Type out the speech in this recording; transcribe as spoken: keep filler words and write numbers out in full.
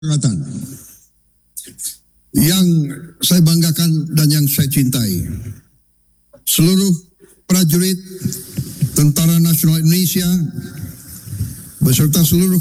Angkatan yang saya banggakan dan yang saya cintai, seluruh prajurit Tentara Nasional Indonesia beserta seluruh